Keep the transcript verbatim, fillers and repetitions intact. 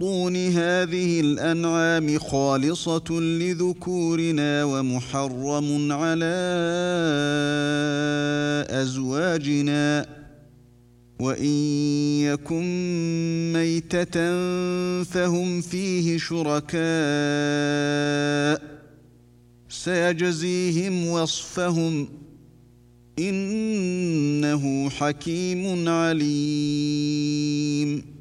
بطون هذه الأنعام خالصة لذكورنا ومحرم على أزواجنا وإن يكن ميتة فهم فيه شركاء سيجزيهم وصفهم إنه حكيم عليم.